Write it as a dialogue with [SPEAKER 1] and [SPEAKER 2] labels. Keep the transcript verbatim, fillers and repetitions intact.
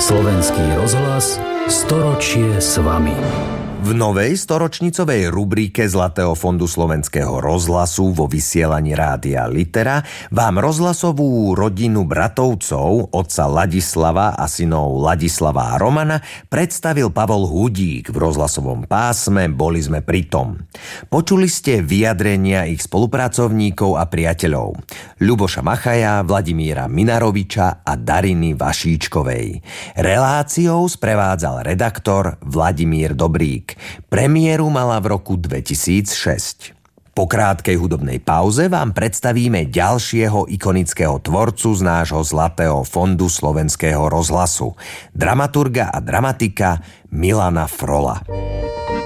[SPEAKER 1] Slovenský rozhlas storočie s vami.
[SPEAKER 2] V novej storočnicovej rubrike Zlatého fondu Slovenského rozhlasu vo vysielaní Rádia Litera vám rozhlasovú rodinu Bratovcov, otca Ladislava a synov Ladislava a Romana, predstavil Pavol Hudík v rozhlasovom pásme Boli sme pritom. Počuli ste vyjadrenia ich spolupracovníkov a priateľov Ľuboša Machaja, Vladimíra Minaroviča a Dariny Vašíčkovej. Reláciou sprevádzal redaktor Vladimír Dobrík. Premiéru mala v roku dvetisícšesť. Po krátkej hudobnej pauze vám predstavíme ďalšieho ikonického tvorcu z nášho Zlatého fondu Slovenského rozhlasu, dramaturga a dramatika Milana Frola.